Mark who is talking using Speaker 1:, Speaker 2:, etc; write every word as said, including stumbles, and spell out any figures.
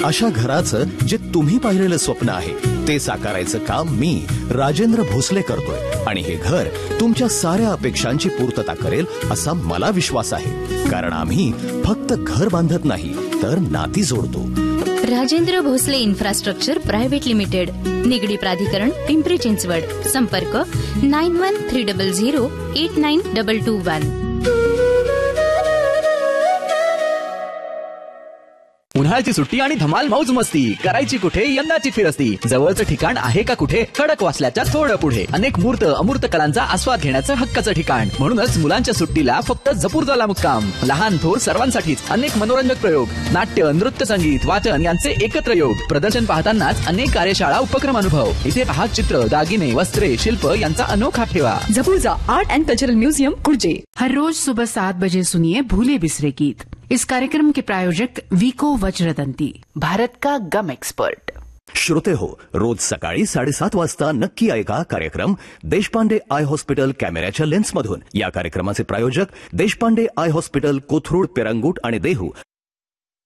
Speaker 1: अशा घराचं जे तुम्ही पाहिलेलं स्वप्न आहे ते साकारायचं काम मी राजेंद्र भोसले करतोय आणि हे घर तुमच्या साऱ्या अपेक्षांची पूर्तता करेल असा मला विश्वास आहे. कारण आम्ही फक्त घर बांधत नाही तर नाती जोडतो.
Speaker 2: Rajendra Bhosale infrastructure private limited, Nigdi प्राधिकरण, पिंपरी चिंचवड. संपर्क nine one three double zero eight nine double two one.
Speaker 3: उन्हाळ्याची सुट्टी आणि धमाल मौज मस्ती करायची कुठे यंदाची फिरस्ती. जवळचं ठिकाण आहे का कुठे? खडकवासल्याच्या थोडं पुढे अनेक मूर्त अमूर्त कलांचा आस्वाद घेण्याचं हक्काचं ठिकाण. म्हणूनच मुलांच्या सुट्टीला फक्त जपूरदला मुक्काम. लहान थोर सर्वांसाठीच अनेक मनोरंजक प्रयोग, नाट्य, नृत्य, संगीत, वाचन यांचे एकत्र योग. प्रदर्शन पाहतानाच अनेक कार्यशाळा, उपक्रम, अनुभव. इथे पहा चित्र, दागिने, वस्त्रे, शिल्प यांचा अनोखा ठेवा.
Speaker 4: जपूरजा आर्ट एंड कल्चरल म्यूजियम कुर्जे.
Speaker 5: हर रोज सुबह सात बजे सुनिए भूले बिसरे गीत. इस कार्यक्रम के प्रायोजक विको वज्रदंती, भारत का गम एक्सपर्ट.
Speaker 1: श्रोते हो, रोज सकाळी साडेसात वाजता नक्की ऐका कार्यक्रम देशपांडे आय हॉस्पिटल कॅमेऱ्याच्या लेन्समधून. या कार्यक्रमाचे प्रायोजक देशपांडे आय हॉस्पिटल, कोथरूड, पेरंगूट आणि देहू.